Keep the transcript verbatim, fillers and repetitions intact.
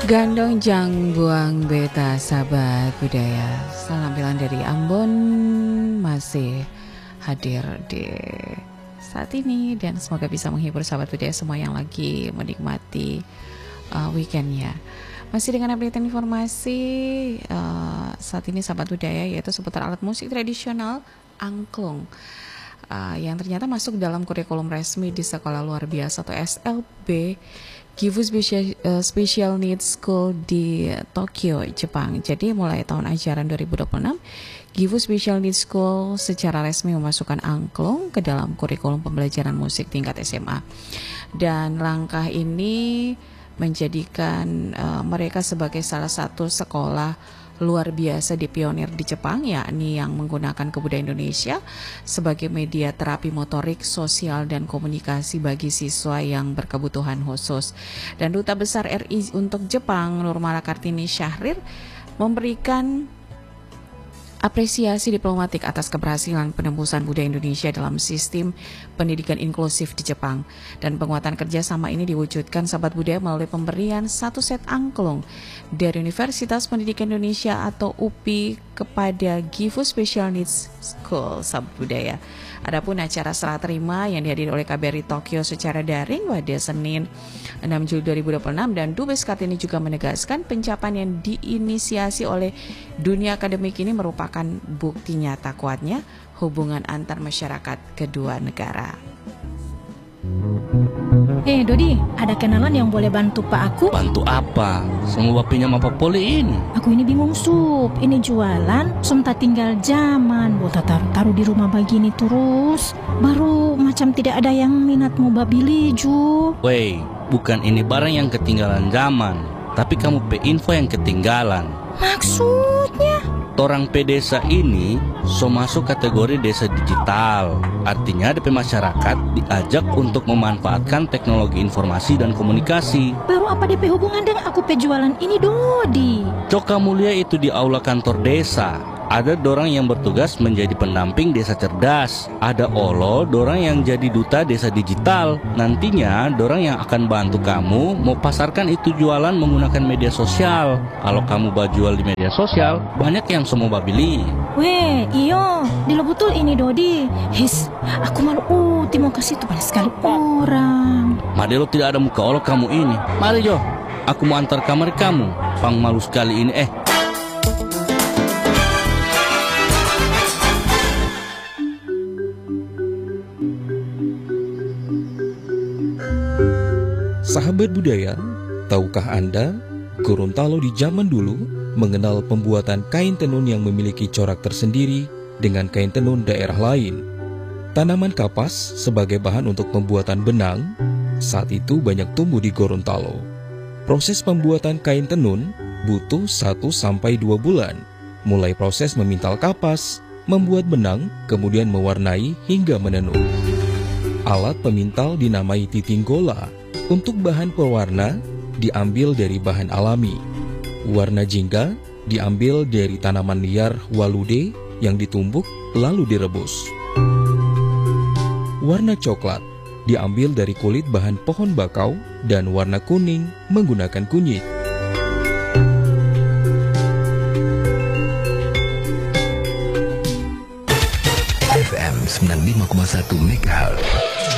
Gandong Jang Buang Beta Sahabat Budaya. Penampilan dari Ambon masih hadir di saat ini dan semoga bisa menghibur sahabat budaya semua yang lagi menikmati uh, weekendnya. Masih dengan update informasi uh, saat ini sahabat budaya, yaitu seputar alat musik tradisional angklung uh, yang ternyata masuk dalam kurikulum resmi di sekolah luar biasa atau S L B Gifu Special, uh, Special Needs School di Tokyo, Jepang. Jadi mulai tahun ajaran dua ribu dua puluh enam, Gifu Special Needs School secara resmi memasukkan angklung ke dalam kurikulum pembelajaran musik tingkat S M A. Dan langkah ini menjadikan uh, mereka sebagai salah satu sekolah luar biasa di pionir di Jepang, yakni yang menggunakan kebudayaan Indonesia sebagai media terapi motorik, sosial, dan komunikasi bagi siswa yang berkebutuhan khusus. Dan Duta Besar R I untuk Jepang, Nurmala Kartini Syahrir, memberikan apresiasi diplomatik atas keberhasilan penembusan budaya Indonesia dalam sistem pendidikan inklusif di Jepang. Dan penguatan kerjasama ini diwujudkan sahabat budaya melalui pemberian satu set angklung dari Universitas Pendidikan Indonesia atau U P I kepada Gifu Special Needs School sahabat budaya. Adapun acara serah terima yang dihadiri oleh K B R I Tokyo secara daring pada Senin enam Juli dua ribu dua puluh enam, dan Dubes Kartini juga menegaskan pencapaian yang diinisiasi oleh dunia akademik ini merupakan bukti nyata kuatnya hubungan antar masyarakat kedua negara. Eh Dodi, ada kenalan yang boleh bantu Pak aku? Bantu apa? Semua pinjam apa poli ini? Aku ini bingung Sup, ini jualan, semta tinggal zaman, bota taruh-taruh di rumah begini terus. Baru macam tidak ada yang minat mau babili Ju. Wey, bukan ini barang yang ketinggalan zaman, tapi kamu pe info yang ketinggalan. Maksudnya? Orang P desa ini so masuk kategori desa digital. Artinya D P masyarakat diajak untuk memanfaatkan teknologi informasi dan komunikasi. Baru apa D P hubungan dengan aku pejualan ini Dodi? Coka mulia itu di aula kantor desa. Ada dorang yang bertugas menjadi pendamping desa cerdas. Ada Olo, dorang yang jadi duta desa digital. Nantinya dorang yang akan bantu kamu mau pasarkan itu jualan menggunakan media sosial. Kalau kamu bajual di media sosial, banyak yang semua babili. Weh, iyo, dilo betul ini Dodi. His, aku malu uh, mau kasih tuh banyak sekali orang. Madelo tidak ada muka Olo kamu ini. Mari Jo, aku mau antar kamar kamu. Pang malu sekali ini eh. Sahabat budaya, tahukah Anda, Gorontalo di zaman dulu mengenal pembuatan kain tenun yang memiliki corak tersendiri dengan kain tenun daerah lain. Tanaman kapas sebagai bahan untuk pembuatan benang saat itu banyak tumbuh di Gorontalo. Proses pembuatan kain tenun butuh satu sampai dua bulan, mulai proses memintal kapas, membuat benang, kemudian mewarnai hingga menenun. Alat pemintal dinamai titinggola. Untuk bahan pewarna diambil dari bahan alami. Warna jingga diambil dari tanaman liar walude yang ditumbuk lalu direbus. Warna coklat diambil dari kulit bahan pohon bakau, dan warna kuning menggunakan kunyit. F M sembilan puluh lima koma satu MHz